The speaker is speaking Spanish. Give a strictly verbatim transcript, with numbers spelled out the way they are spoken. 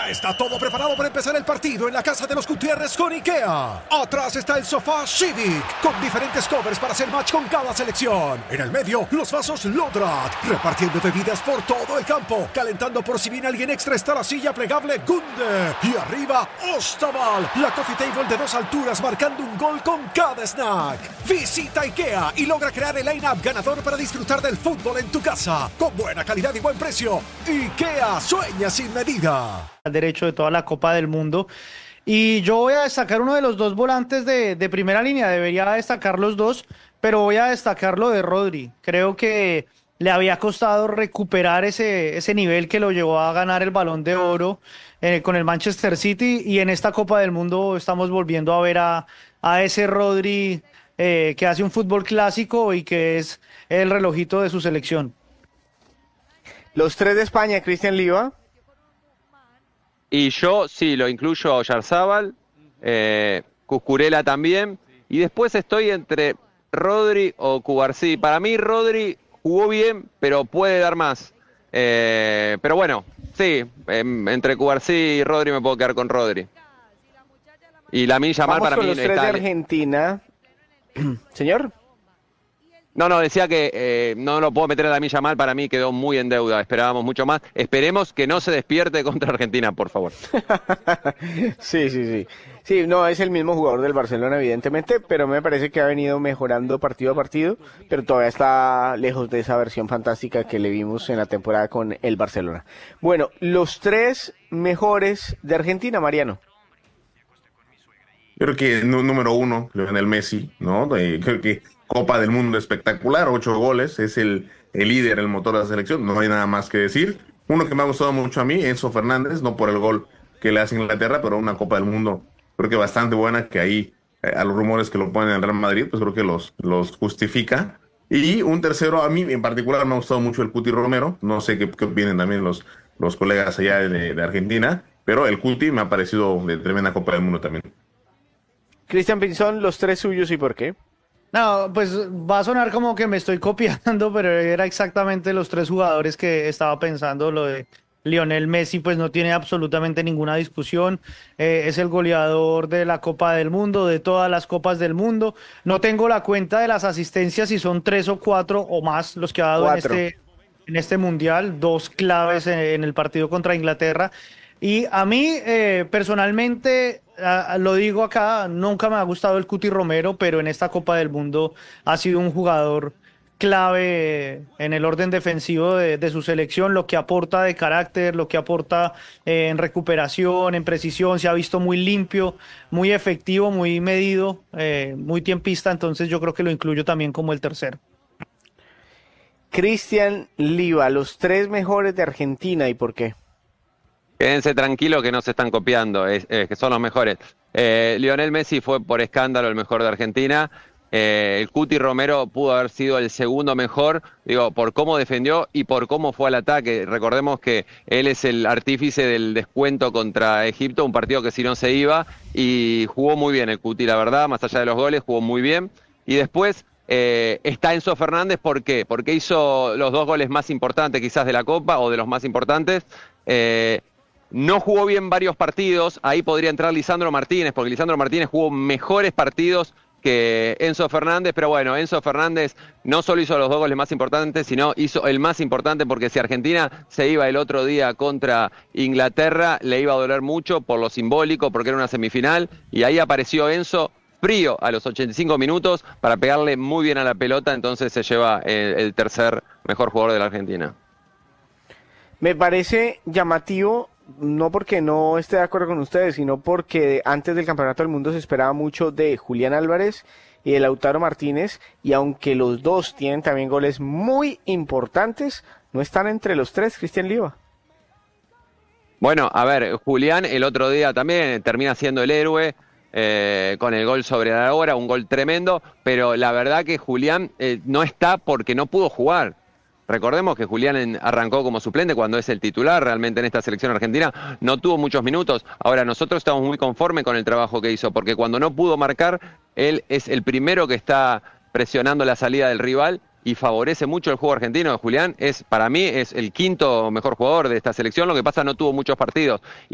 Ya está todo preparado para empezar el partido en la casa de los Gutiérrez con IKEA. Atrás está el sofá Civic, con diferentes covers para hacer match con cada selección. En el medio, los vasos Lodrat, repartiendo bebidas por todo el campo. Calentando por si viene alguien extra está la silla plegable Gunde. Y arriba, Ostaval, la coffee table de dos alturas marcando un gol con cada snack. Visita IKEA y logra crear el line-up ganador para disfrutar del fútbol en tu casa. Con buena calidad y buen precio. IKEA, sueña sin medida. Al derecho de toda la Copa del Mundo. Y yo voy a destacar uno de los dos volantes de, de primera línea. Debería destacar los dos, pero voy a destacar lo de Rodri. Creo que le había costado recuperar ese, ese nivel que lo llevó a ganar el Balón de Oro eh, con el Manchester City, y en esta Copa del Mundo estamos volviendo a ver a, a ese Rodri eh, que hace un fútbol clásico y que es el relojito de su selección. Los tres de España, Cristian Liva. Y yo sí, lo incluyo a Oyarzábal, eh, Cucurella también, y después estoy entre Rodri o Cubarsí. Para mí Rodri jugó bien, pero puede dar más. Eh, pero bueno, sí, eh, entre Cubarsí y Rodri me puedo quedar con Rodri. Y Lamine Yamal para con mí los tres está... de Argentina. Señor. No, no, decía que eh, no lo puedo meter a Lamine Yamal, para mí quedó muy en deuda, esperábamos mucho más. Esperemos que no se despierte contra Argentina, por favor. Sí, sí, sí. Sí, no, es el mismo jugador del Barcelona, evidentemente, pero me parece que ha venido mejorando partido a partido, pero todavía está lejos de esa versión fantástica que le vimos en la temporada con el Barcelona. Bueno, los tres mejores de Argentina, Mariano. Creo que número uno, Lionel Messi, ¿no? Eh, creo que Copa del Mundo espectacular, ocho goles, es el, el líder, el motor de la selección, no hay nada más que decir. Uno que me ha gustado mucho a mí, Enzo Fernández, no por el gol que le hace Inglaterra, pero una Copa del Mundo creo que bastante buena, que ahí eh, a los rumores que lo ponen en el Real Madrid, pues creo que los, los justifica. Y un tercero, a mí en particular me ha gustado mucho el Cuti Romero, no sé qué, qué opinan también los, los colegas allá de, de Argentina, pero el Cuti me ha parecido de tremenda Copa del Mundo también. Cristian Pinzón, los tres suyos y por qué. No, pues va a sonar como que me estoy copiando, pero era exactamente los tres jugadores que estaba pensando. Lo de Lionel Messi, pues no tiene absolutamente ninguna discusión. Eh, es el goleador de la Copa del Mundo, de todas las Copas del Mundo. No tengo la cuenta de las asistencias, si son tres o cuatro o más los que ha dado en este, en este Mundial. Dos claves en, en el partido contra Inglaterra. Y a mí, eh, personalmente, a, lo digo acá, nunca me ha gustado el Cuti Romero, pero en esta Copa del Mundo ha sido un jugador clave en el orden defensivo de, de su selección, lo que aporta de carácter, lo que aporta eh, en recuperación, en precisión, se ha visto muy limpio, muy efectivo, muy medido, eh, muy tiempista, entonces yo creo que lo incluyo también como el tercero. Cristian Liva, los tres mejores de Argentina, ¿y por qué? Quédense tranquilos que no se están copiando, es, es que son los mejores. Eh, Lionel Messi fue por escándalo el mejor de Argentina. Eh, el Cuti Romero pudo haber sido el segundo mejor, digo, por cómo defendió y por cómo fue al ataque. Recordemos que él es el artífice del descuento contra Egipto, un partido que si no se iba, y jugó muy bien el Cuti, la verdad, más allá de los goles, jugó muy bien. Y después eh, está Enzo Fernández, ¿por qué? Porque hizo los dos goles más importantes quizás de la Copa, o de los más importantes. Eh, No jugó bien varios partidos, ahí podría entrar Lisandro Martínez, porque Lisandro Martínez jugó mejores partidos que Enzo Fernández, pero bueno, Enzo Fernández no solo hizo los dos goles más importantes, sino hizo el más importante, porque si Argentina se iba el otro día contra Inglaterra, le iba a doler mucho por lo simbólico, porque era una semifinal, y ahí apareció Enzo frío a los ochenta y cinco minutos para pegarle muy bien a la pelota, entonces se lleva el, el tercer mejor jugador de la Argentina. Me parece llamativo, no porque no esté de acuerdo con ustedes, sino porque antes del Campeonato del Mundo se esperaba mucho de Julián Álvarez y de Lautaro Martínez, y aunque los dos tienen también goles muy importantes, no están entre los tres. Cristian Liva. Bueno, a ver, Julián el otro día también termina siendo el héroe eh, con el gol sobre la hora, un gol tremendo, pero la verdad que Julián eh, no está porque no pudo jugar. Recordemos que Julián arrancó como suplente cuando es el titular realmente en esta selección argentina, no tuvo muchos minutos. Ahora, nosotros estamos muy conformes con el trabajo que hizo, porque cuando no pudo marcar, él es el primero que está presionando la salida del rival y favorece mucho el juego argentino. Julián es, para mí, es el quinto mejor jugador de esta selección, lo que pasa no tuvo muchos partidos.